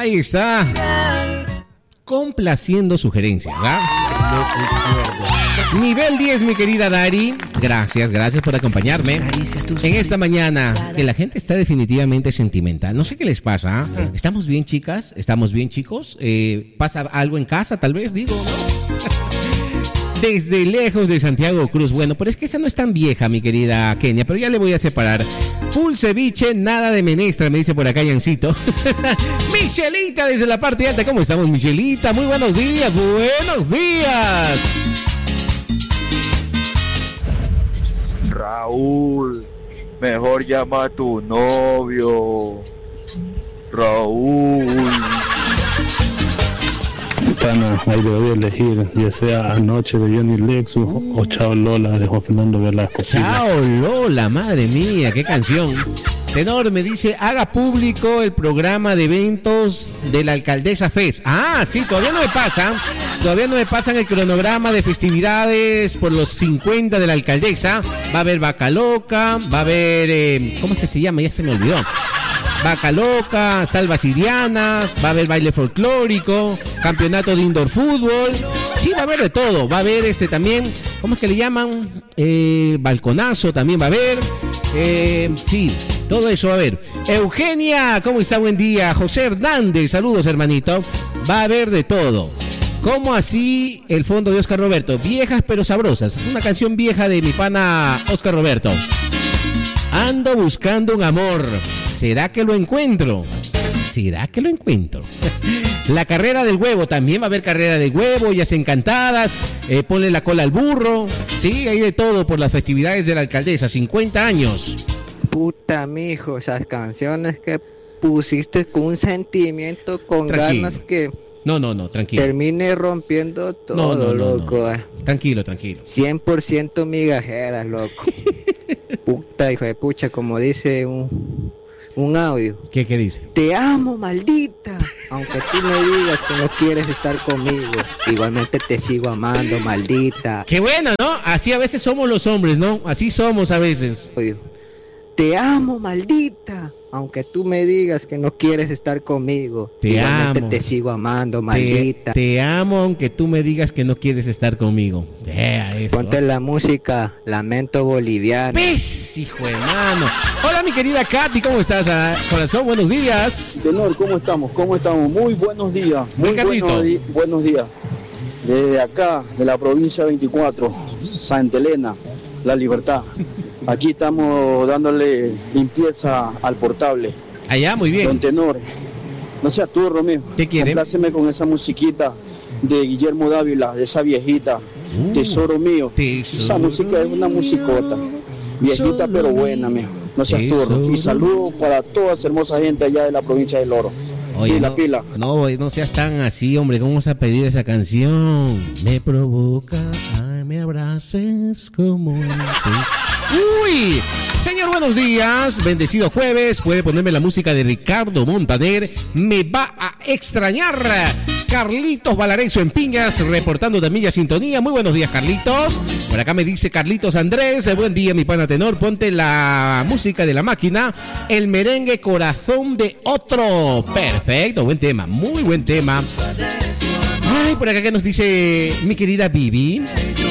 Ahí está. Complaciendo sugerencias, ¿verdad? Nivel 10, mi querida Dari. Gracias por acompañarme en esta mañana. Que la gente está definitivamente sentimental. No sé qué les pasa. ¿Estamos bien, chicas? ¿Estamos bien, chicos? ¿Pasa algo en casa, tal vez? Digo, ¿no? Desde lejos de Santiago Cruz. Bueno, pero es que esa no es tan vieja, mi querida Kenia. Pero ya le voy a separar. Full ceviche, nada de menestra, me dice por acá Yancito. Michelita desde la parte alta. ¿Cómo estamos, Michelita? Muy buenos días, buenos días. Raúl, mejor llama a tu novio. Raúl. Pana, ahí debí elegir, ya sea Anoche de Johnny Lexus o Chao Lola de Juan Fernando Velasco. Chao Lola, madre mía, qué canción. Tenor me dice, haga público el programa de eventos de la Alcaldesa Fest. Ah, sí, todavía no me pasan el cronograma de festividades por los 50 de la Alcaldesa. Va a haber Vaca Loca, va a haber, ¿cómo es que se llama? Ya se me olvidó. Vaca Loca, Salvas Irianas, va a haber baile folclórico, campeonato de indoor fútbol. Sí, va a haber de todo. Va a haber también, ¿cómo es que le llaman? Balconazo también va a haber. Sí, todo eso va a haber. Eugenia, ¿cómo está? Buen día. José Hernández, saludos, hermanito. Va a haber de todo. ¿Cómo así el fondo de Oscar Roberto? Viejas pero sabrosas. Es una canción vieja de mi pana Oscar Roberto. Ando buscando un amor. ¿Será que lo encuentro? ¿Será que lo encuentro? La carrera del huevo. También va a haber carrera del huevo. Ellas encantadas. Ponle la cola al burro. Sí, hay de todo por las festividades de la alcaldesa. 50 años. Puta, mijo. Esas canciones que pusiste con un sentimiento, con Tranquilo. ganas que... No, tranquilo. Termine rompiendo todo, loco. No. Tranquilo. 100% migajeras, loco. Puta, hijo de pucha, como dice un audio. ¿Qué dice? Te amo, maldita. Aunque tú me digas que no quieres estar conmigo, igualmente te sigo amando, maldita. Qué bueno, ¿no? Así a veces somos los hombres, ¿no? Así somos a veces. Te amo, maldita. Aunque tú me digas que no quieres estar conmigo, igualmente te sigo amando, maldita. Te amo aunque tú me digas que no quieres estar conmigo. Eso. Ponte la música Lamento Boliviano. ¡Pes, hijo de mano! Hola, mi querida Katy, ¿cómo estás, corazón? Buenos días. Tenor, ¿cómo estamos? Muy buenos días. Buenos días. Desde acá, de la provincia 24, Santa Elena, La Libertad. Aquí estamos dándole limpieza al portable. Allá, muy bien. Don Tenor, no seas tú, Romeo. ¿Qué quiere? Compláceme con esa musiquita de Guillermo Dávila, de esa viejita. Tesoro mío. Esa música es una musicota. Viejita pero buena, mijo. No seas turro. Y saludos para toda esa hermosa gente allá de la provincia del Oro. Oye, pila. No seas tan así, hombre. ¿Cómo vas a pedir esa canción? Me provoca, ay, me abraces como antes. ¡Uy! Señor, buenos días. Bendecido jueves. Puede ponerme la música de Ricardo Montaner. Me va a extrañar. Carlitos Valarezo en Piñas, reportando también a sintonía. Muy buenos días, Carlitos. Por acá me dice Carlitos Andrés. Buen día, mi pana Tenor. Ponte la música de La Máquina. El merengue Corazón de Otro. Perfecto, buen tema. Muy buen tema. Ay, por acá que nos dice mi querida Vivi.